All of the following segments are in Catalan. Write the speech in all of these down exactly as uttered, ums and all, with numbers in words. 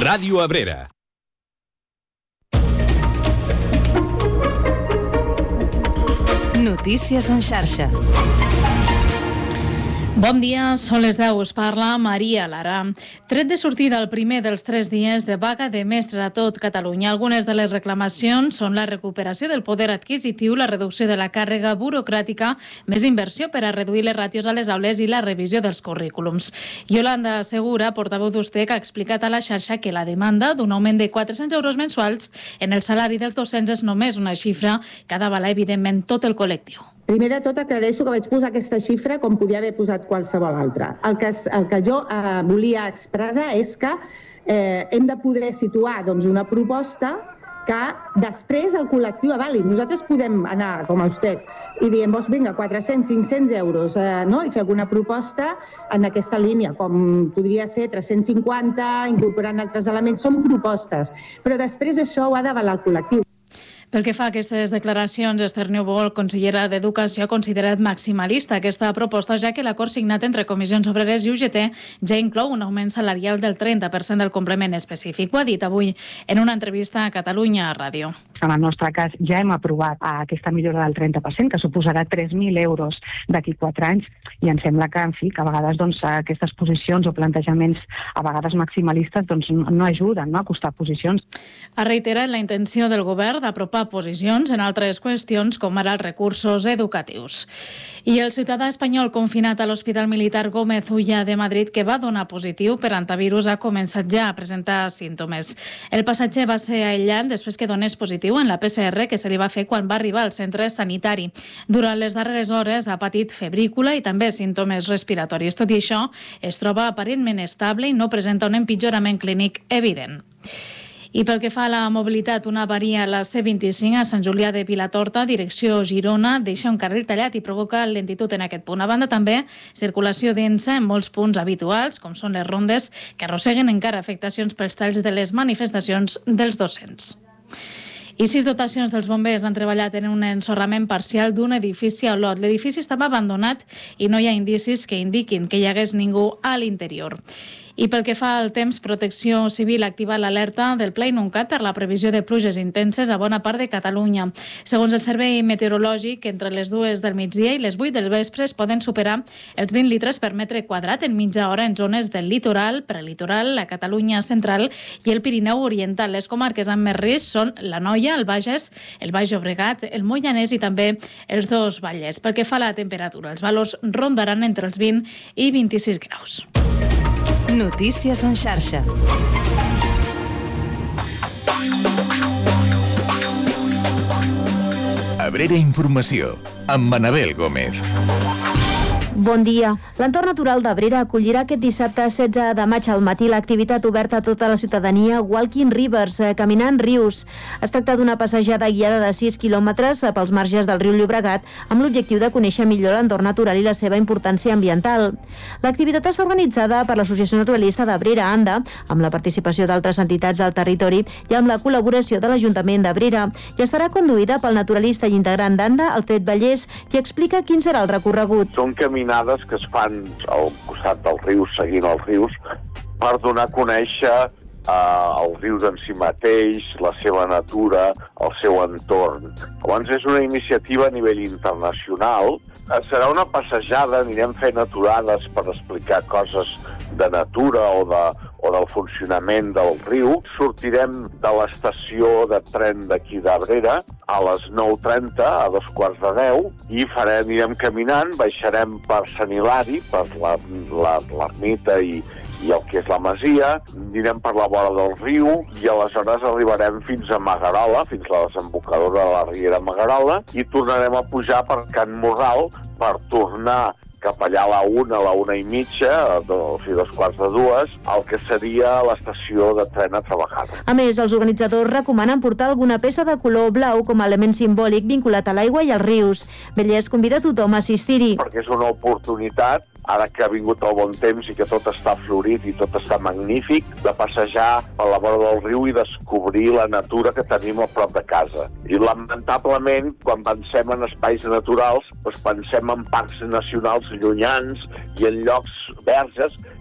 Ràdio Abrera. Notícies en xarxa. Bon dia, són les deu, us parla Maria Lara. Tret de sortida el primer dels tres dies de vaga de mestres a tot Catalunya. Algunes de les reclamacions són la recuperació del poder adquisitiu, la reducció de la càrrega burocràtica, més inversió per a reduir les ràtios a les aules i la revisió dels currículums. Yolanda Segura, portaveu d'Ustec, ha explicat a la xarxa que la demanda d'un augment de quatre-cents euros mensuals en el salari dels docents és només una xifra que ha d'avalar, evidentment, tot el col·lectiu. Primer de tot, aclareixo que vaig posar aquesta xifra com podia haver posat qualsevol altra. El que, el que jo eh, volia expressar és que eh, hem de poder situar doncs, una proposta que després el col·lectiu avali. Nosaltres podem anar, com a Ustec, i diem, doncs vinga, quatre-cents, cinc-cents euros, eh, no? I fer alguna proposta en aquesta línia, com podria ser tres-cents cinquanta, incorporant altres elements, són propostes. Però després això ho ha d'avalar el col·lectiu. Pel que fa a aquestes declaracions, Esther Niubó, consellera d'Educació, ha considerat maximalista aquesta proposta, ja que l'acord signat entre Comissions Obreres i U G T ja inclou un augment salarial del trenta per cent del complement específic. Ho ha dit avui en una entrevista a Catalunya Ràdio. En el nostre cas ja hem aprovat aquesta millora del trenta per cent, que suposarà tres mil euros d'aquí quatre anys, i em sembla que, en fi, que a vegades doncs, aquestes posicions o plantejaments a vegades maximalistes doncs, no ajuden no, a acostar posicions. Ha reiterat la intenció del govern d'apropar posicions en altres qüestions com ara els recursos educatius. I el ciutadà espanyol confinat a l'Hospital Militar Gómez Ulla de Madrid, que va donar positiu per antivirus, ha començat ja a presentar símptomes. El passatger va ser aïllat després que donés positiu en la P C R que se li va fer quan va arribar al centre sanitari. Durant les darreres hores ha patit febrícula i també símptomes respiratoris. Tot i això, es troba aparentment estable i no presenta un empitjorament clínic evident. I pel que fa a la mobilitat, una avaria a la C vint-i-cinc a Sant Julià de Vilatorta, direcció Girona, deixa un carril tallat i provoca lentitud en aquest punt. A banda, també, circulació densa en molts punts habituals, com són les rondes, que arrosseguen encara afectacions pels talls de les manifestacions dels docents. I sis dotacions dels bombers han treballat en un ensorrament parcial d'un edifici a Olot. L'edifici estava abandonat i no hi ha indicis que indiquin que hi hagués ningú a l'interior. I pel que fa al temps, Protecció Civil ha activat l'alerta del Pla Inuncat per la previsió de pluges intenses a bona part de Catalunya. Segons el Servei Meteorològic, entre les dues del migdia i les vuit del vespre es poden superar els vint litres per metre quadrat en mitja hora en zones del litoral, prelitoral, la Catalunya central i el Pirineu Oriental. Les comarques amb més risc són l'Anoia, el Bages, el Baix Llobregat, el Moianès i també els dos Vallès. Pel que fa a la temperatura, els valors rondaran entre els vint i vint-i-sis graus. Notícies en xarxa. Abrera Informació, amb Manabel Gómez. Bon dia. L'entorn natural d'Abrera acollirà aquest dissabte setze de maig al matí l'activitat oberta a tota la ciutadania Walking Rivers, caminant rius. Es tracta d'una passejada guiada de sis quilòmetres pels marges del riu Llobregat amb l'objectiu de conèixer millor l'entorn natural i la seva importància ambiental. L'activitat està organitzada per l'Associació Naturalista d'Abrera, ANDA, amb la participació d'altres entitats del territori i amb la col·laboració de l'Ajuntament d'Abrera, i estarà conduïda pel naturalista i integrant d'ANDA, Alfred Vallès, qui explica quin serà el recorregut. Són caminades que es fan al costat dels rius, seguint els rius, per donar a conèixer eh, els rius en si mateix, la seva natura, el seu entorn. Llavors és una iniciativa a nivell internacional. Eh, serà una passejada, anirem fent aturades per explicar coses de natura o, de, o del funcionament del riu. Sortirem de l'estació de tren d'aquí d'Abrera a les nou trenta, a dos quarts de deu, i farem, anirem caminant, baixarem per Sant Hilari, per l'ermita i, i el que és la masia, anirem per la vora del riu i aleshores arribarem fins a Magarola, fins a la desembocadura de la riera Magarola, i tornarem a pujar per Can Morral per tornar cap allà a la una, a la una i mitja, o sigui, dos quarts de dues, el que seria l'estació de tren a Treballar. A més, els organitzadors recomanen portar alguna peça de color blau com a element simbòlic vinculat a l'aigua i als rius. Vallès convida tothom a assistir-hi. Perquè és una oportunitat, ara que ha vingut el bon temps i que tot està florit i tot està magnífic, de passejar a la vora del riu i descobrir la natura que tenim a prop de casa. I lamentablement, quan pensem en espais naturals, doncs pensem en parcs nacionals llunyans i en llocs verges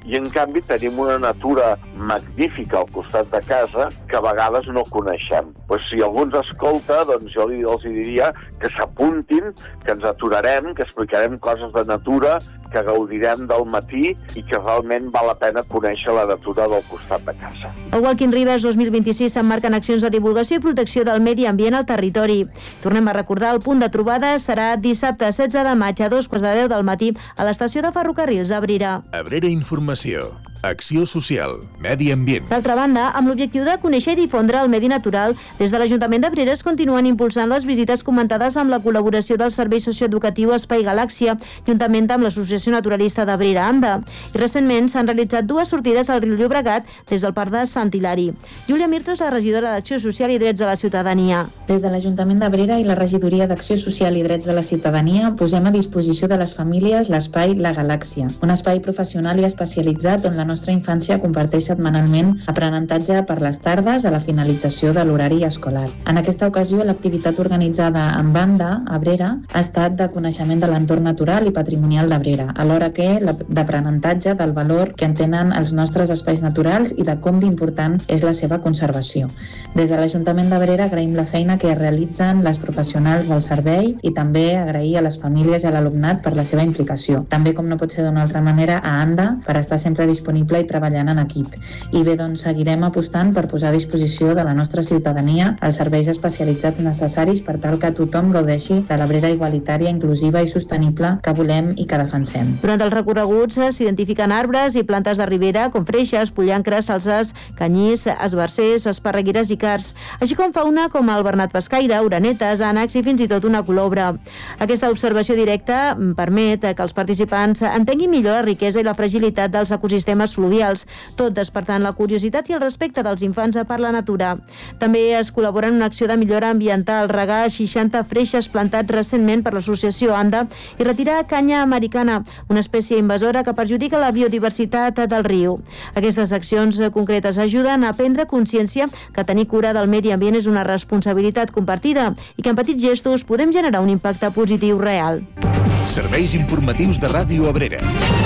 i en canvi tenim una natura magnífica al costat de casa que a vegades no coneixem. Pues si algú ens escolta, doncs jo els diria que s'apuntin, que ens aturarem, que explicarem coses de natura, que gaudirem del matí i que realment val la pena conèixer la natura del costat de casa. El Walking Rivers dos mil vint-i-sis s'emmarquen accions de divulgació i protecció del medi ambient al territori. Tornem a recordar, el punt de trobada serà dissabte setze de maig a dos quarts de deu del matí a l'estació de ferrocarrils d'Abrera. Abrera Informació. Acció social, medi ambient. D'altra banda, amb l'objectiu de conèixer i difondre el medi natural, des de l'Ajuntament d'Abrera es continuen impulsant les visites comentades amb la col·laboració del Servei Socioeducatiu Espai Galàxia, juntament amb l'Associació Naturalista d'Abrera, ANDA. I recentment s'han realitzat dues sortides al riu Llobregat des del Parc de Sant Hilari. Júlia Mirtos, la regidora d'Acció Social i Drets de la Ciutadania. Des de l'Ajuntament d'Abrera i la Regidoria d'Acció Social i Drets de la Ciutadania posem a disposició de les famílies l'espai La Galàxia, un espai professional i especialitzat on la nostra infància comparteix setmanalment aprenentatge per les tardes a la finalització de l'horari escolar. En aquesta ocasió, l'activitat organitzada en banda, Abrera, ha estat de coneixement de l'entorn natural i patrimonial d'Abrera, alhora que d'aprenentatge del valor que entenen els nostres espais naturals i de com d'important és la seva conservació. Des de l'Ajuntament d'Abrera agraïm la feina que realitzen les professionals del servei i també agrair a les famílies i a l'alumnat per la seva implicació. També, com no pot ser d'una altra manera, a ANDA per estar sempre disponible i treballant en equip. I bé, doncs seguirem apostant per posar a disposició de la nostra ciutadania els serveis especialitzats necessaris per tal que tothom gaudeixi de l'Abrera igualitària, inclusiva i sostenible que volem i que defensem. Durant els recorreguts s'identifiquen arbres i plantes de ribera com freixes, pollancres, salses, canyís, esbarzers, esparregueres i cards, així com fauna com el bernat pescaire, orenetes, ànecs i fins i tot una colobra. Aquesta observació directa permet que els participants entenguin millor la riquesa i la fragilitat dels ecosistemes fluvials, tot despertant la curiositat i el respecte dels infants per la natura. També es col·labora en una acció de millora ambiental, regar seixanta freixes plantats recentment per l'associació ANDA i retirar canya americana, una espècie invasora que perjudica la biodiversitat del riu. Aquestes accions concretes ajuden a prendre consciència que tenir cura del medi ambient és una responsabilitat compartida i que en petits gestos podem generar un impacte positiu real. Serveis informatius de Ràdio Abrera.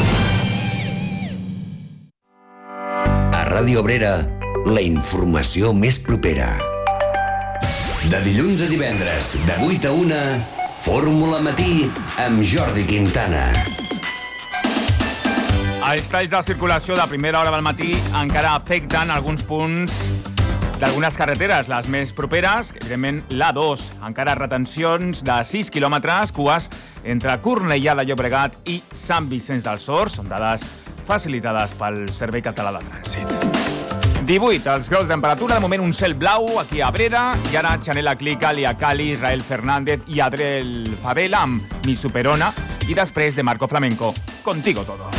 A Ràdio Abrera, la informació més propera. De dilluns a divendres, de vuit a una, Fórmula Matí amb Jordi Quintana. Els talls de circulació de primera hora del matí encara afecten alguns punts d'algunes carreteres, les més properes, evidentment l'A dos. Encara retencions de sis quilòmetres, cues entre Cornellà de Llobregat i Sant Vicenç dels Horts. Són dades facilitades pel Servei Català de Trànsit. divuit, els graus de temperatura, de moment un cel blau aquí a Abrera, i ara Chanela Clica, Lia Cali, Israel Fernández i Adriel Favela amb Mi Superona, i després de Marco Flamenco, Contigo Todo.